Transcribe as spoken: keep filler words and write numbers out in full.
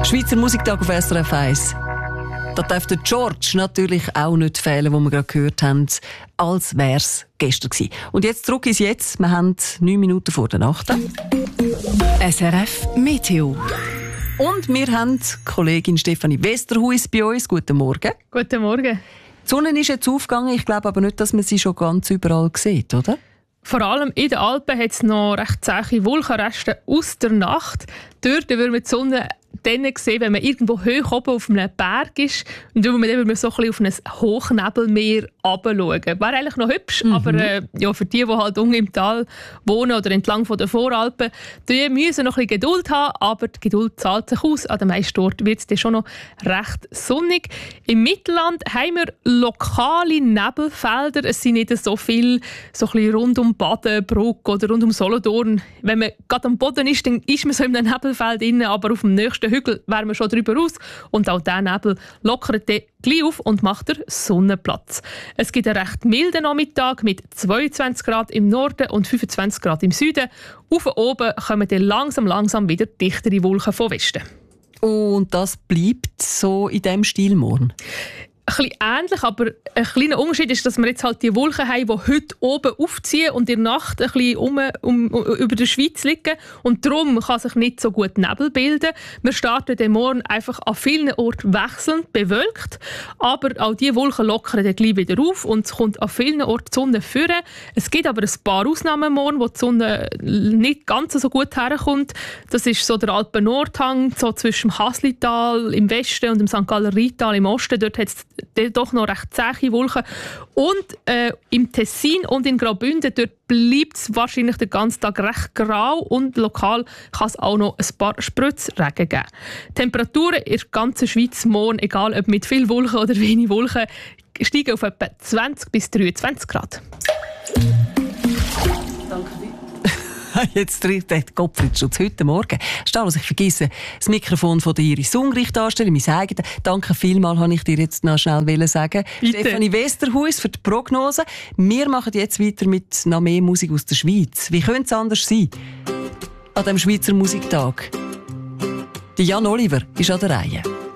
Schweizer Musiktag auf S R F eins. Da darf der George natürlich auch nicht fehlen, wo wir gerade gehört haben, als wäre es gestern gewesen. Und jetzt zurück ins Jetzt. Wir haben neun Minuten vor der Nacht. S R F Meteo. Und wir haben Kollegin Stefanie Westerhuis bei uns. Guten Morgen. Guten Morgen. Die Sonne ist jetzt aufgegangen. Ich glaube aber nicht, dass man sie schon ganz überall sieht, oder? Vor allem in den Alpen hat es noch recht zähe Wolkenreste aus der Nacht. Dort würde man die Sonne dann sehen, wenn man irgendwo hoch oben auf einem Berg ist und wenn man dann so ein bisschen auf ein Hochnebelmeer runterschauen. Wäre eigentlich noch hübsch, mhm. aber äh, ja, für die, die halt unten im Tal wohnen oder entlang von den Voralpen, die müssen noch ein bisschen Geduld haben, aber die Geduld zahlt sich aus. An den meisten Orten wird es dann schon noch recht sonnig. Im Mittelland haben wir lokale Nebelfelder. Es sind nicht so viel, so ein bisschen rund um Badenbruck oder rund um Solothurn. Wenn man gerade am Boden ist, dann ist man so in einem Nebelfeld drin, aber auf dem nächsten Hügel wären wir schon drüber raus. Und auch dieser Nebel lockert dann gleich auf und macht der Sonnenplatz. Es gibt einen recht milden Nachmittag mit zweiundzwanzig Grad im Norden und fünfundzwanzig Grad im Süden. Auf oben kommen dann langsam, langsam wieder dichtere Wolken von Westen. Und das bleibt so in diesem Stil morgen? Ein bisschen ähnlich, aber ein kleiner Unterschied ist, dass wir jetzt halt die Wolken haben, die heute oben aufziehen und in der Nacht ein bisschen um, um, über der Schweiz liegen. Und darum kann sich nicht so gut Nebel bilden. Wir starten den Morgen einfach an vielen Orten wechselnd, bewölkt. Aber auch diese Wolken lockern dann gleich wieder auf und es kommt an vielen Orten die Sonne führen. Es gibt aber ein paar Ausnahmen morgen, wo die Sonne nicht ganz so gut herkommt. Das ist so der Alpen-Nordhang, so zwischen dem Haslital im Westen und dem Sankt Galler Rheintal im Osten. Dort hat es doch noch recht zähe Wolken. Und äh, im Tessin und in Graubünden, dort bleibt es wahrscheinlich den ganzen Tag recht grau und lokal kann es auch noch ein paar Spritzregen geben. Die Temperaturen in der ganzen Schweiz morgen, egal ob mit viel Wolken oder wenig Wolken, steigen auf etwa zwanzig bis dreiundzwanzig Grad. Jetzt tritt der Gottfried-Schutz heute Morgen. Statt dass ich vergesse, das Mikrofon von der Iris Ungricht anstellen, mein eigenes. Danke vielmals, habe ich dir jetzt noch schnell sagen. Bitte. Stefanie Westerhuis für die Prognose. Wir machen jetzt weiter mit noch mehr Musik aus der Schweiz. Wie könnte es anders sein an diesem Schweizer Musiktag? Die Jan Oliver ist an der Reihe.